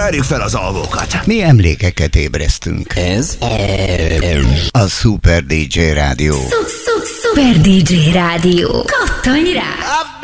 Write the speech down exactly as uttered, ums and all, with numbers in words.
Várjuk fel az alvókat. Mi emlékeket ébresztünk. Ez A Super dé dzsé Rádió. Super dé dzsé Rádió. Kattanj rá!